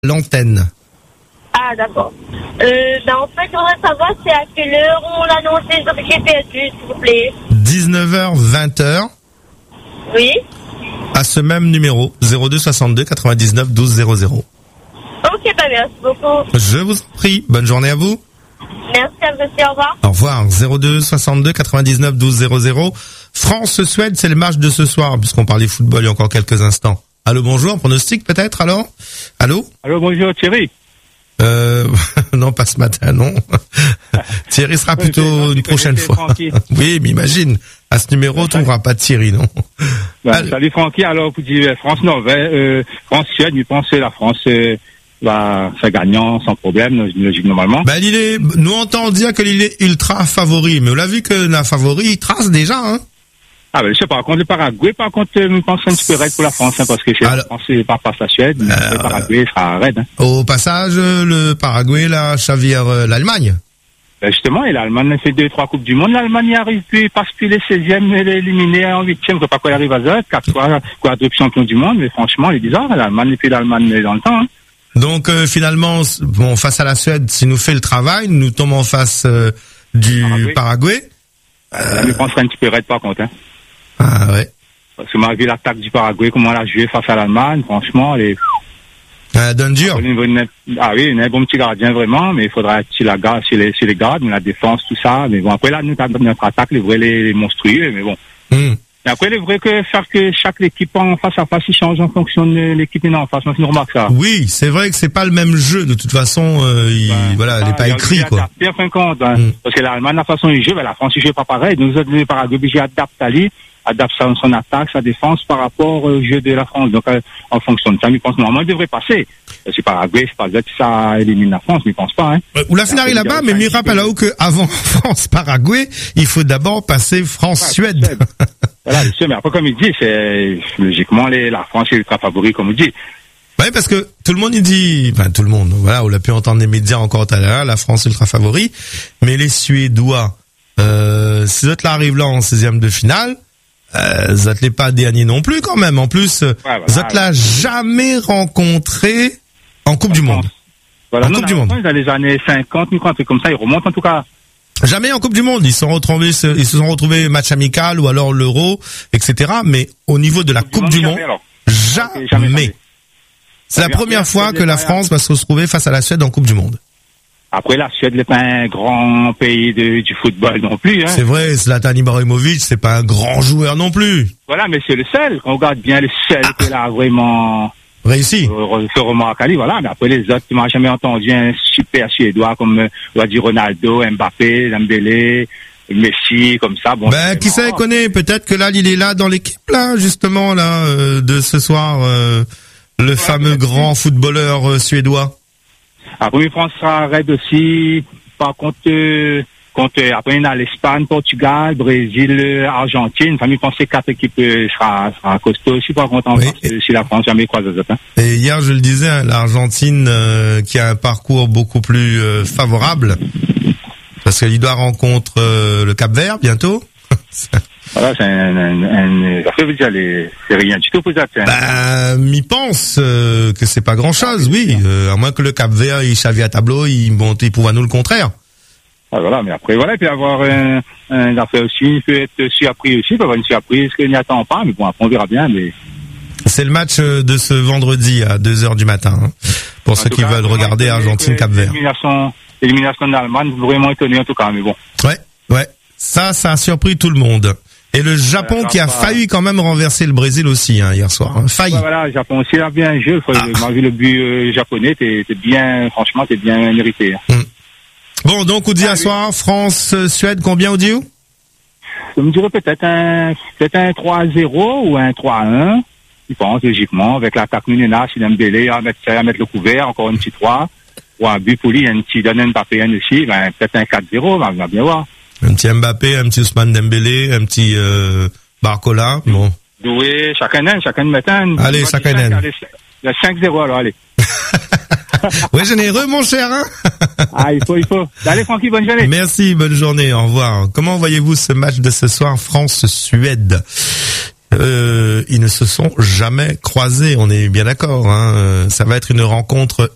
l'antenne. Ah, d'accord. En fait, on voudrait savoir c'est à quelle heure on l'annonce les objets perdus, s'il vous plaît. 19h, 20h. Oui. À ce même numéro, 02 62 99 12 00. Ok, merci beaucoup. Je vous en prie. Bonne journée à vous. Merci à vous aussi, au revoir. Au revoir. 02 62 99 12 00. France-Suède, c'est le match de ce soir, puisqu'on parlait football il y a encore quelques instants. Allô, bonjour. Pronostic peut-être, alors? Allô? Allô, bonjour Thierry. Non, pas ce matin, non. Thierry sera plutôt une prochaine fois. Oui, mais imagine, à ce numéro, tu n'auras pas de Thierry, non. Salut Francky, alors vous dites France-Norvège, France-Suède, je pense que la France va faire gagnant sans problème, logique normalement. Nous entendons dire que il est ultra favori, mais on l'a vu que la favori, il trace déjà, hein. Ah ben je sais pas, contre le Paraguay, par contre, je pense un petit peu raide pour la France, hein, parce que si la France passe la Suède, le Paraguay sera raide. Hein. Au passage, le Paraguay, là, chavire l'Allemagne. Ben justement, et l'Allemagne a fait 2-3 Coupes du Monde, l'Allemagne arrive plus, passe plus les 16e, elle est éliminée en 8e, je sais pas quoi, elle arrive à 0, 4 fois, quadruple champion du monde, mais franchement, elle est bizarre, l'Allemagne, et puis l'Allemagne dans le temps, hein. Donc, finalement, bon, face à la Suède, s'il nous fait le travail, nous tombons en face, du Paraguay. La France sera un petit peu raide, par contre, hein. Ah ouais. Parce que malgré l'attaque du Paraguay, comment elle a joué face à l'Allemagne, franchement, elle est... donne dur. Ah oui, il y a un bon petit gardien vraiment, mais il faudra être sur les gardes, mais la défense, tout ça. Mais bon, après là, notre attaque, les monstrueux, mais bon. Et après, il est vrai que faire que chaque équipe en face à face, il change en fonction de l'équipe en face. On remarque ça. Oui, c'est vrai que c'est pas le même jeu. De toute façon, il n'est pas écrit, quoi. Adapté, en fin de compte, hein. Parce que l'Allemagne, la façon il joue, la France, il joue pas pareil. Nous autres, les Paraguay, adapte son attaque, sa défense par rapport au jeu de la France. Donc, en fonction de ça, je pense normalement, il devrait passer. C'est Paraguay, c'est pas exact que ça élimine la France, mais je pense pas, hein. Ou la finale est là-bas, mais je rappelle là-haut que avant France-Paraguay, il faut d'abord passer France-Suède. Voilà, bien sûr, mais après, comme il dit, c'est, logiquement, la France est ultra favori, comme il dit. Oui, parce que tout le monde, il dit, tout le monde, voilà, on l'a pu entendre les médias encore tout à l'heure, la France ultra favori, mais les Suédois, si eux là arrivent là en 16e de finale, Zot n'est pas dernier non plus quand même. En plus, Zot l'a jamais rencontré en Coupe du Monde. Voilà, en Coupe du Monde. Dans les années 50, un truc comme ça, ils remontent en tout cas. Jamais en Coupe du Monde. Ils se sont retrouvés match amical ou alors l'Euro, etc. Mais au niveau de la Coupe du Monde, jamais. C'est la première fois que la France va se retrouver face à la Suède en Coupe du Monde. Après, la Suède n'est pas un grand pays du football non plus, hein. C'est vrai, Zlatan Ibrahimovic, c'est pas un grand joueur non plus. Voilà, mais c'est le seul. Quand on regarde bien, le seul qui a vraiment réussi. Se remarque à lui, voilà. Mais après, les autres, tu m'as jamais entendu un super Suédois comme, on va dire Ronaldo, Mbappé, Dembélé, Messi, comme ça. Bon. Qui sait, connaît. Peut-être que là, il est là dans l'équipe, là, justement, là, de ce soir, le fameux grand footballeur suédois. Après, France sera raide aussi. Par contre, après, il y a l'Espagne, Portugal, Brésil, Argentine. Enfin, je pense que 4 équipes sera costaud aussi. Par contre, si la France jamais croise les autres. Et hier, je le disais, l'Argentine, qui a un parcours beaucoup plus favorable. Parce qu'il doit rencontrer le Cap-Vert bientôt. Voilà, c'est rien du tout pour ça. m'y pense que c'est pas grand-chose, oui. À moins que le Cap-Vert, il chavie à tableau, il prouve nous le contraire. Ah, voilà, mais après, voilà, il peut y avoir un affaire aussi, il peut être surpris aussi, il peut y avoir une surprise qu'il n'y attend pas, mais bon, après, on verra bien, mais... C'est le match de ce vendredi à 2h du matin, hein, pour ceux qui veulent regarder Argentine-Cap-Vert. L'élimination de l'Allemagne, vraiment étonné en tout cas, mais bon. Ouais. Ça a surpris tout le monde. Et le Japon qui a failli quand même renverser le Brésil aussi, hein, hier soir. Hein. Failli. Voilà, le Japon aussi a bien joué. Malgré le but japonais, t'es bien mérité. Bon, donc on dit à soir, France-Suède, combien on dit où? Je me dirais peut-être un 3-0 ou un 3-1. Je pense, logiquement, avec l'attaque Nunena, si Dembélé, à mettre le couvert, encore un petit 3. Ou un but pour lui, un petit Mbappé aussi, peut-être un 4-0, on va bien voir. Un petit Mbappé, un petit Ousmane Dembélé, un petit Barcola, bon. Doué, chacun met un. Allez, chacun un. Il y a 5-0 alors, allez. Oui, généreux, mon cher, hein. Il faut. Allez, Francky, bonne journée. Merci, bonne journée, au revoir. Comment voyez-vous ce match de ce soir, France-Suède? Ils ne se sont jamais croisés, on est bien d'accord, hein. Ça va être une rencontre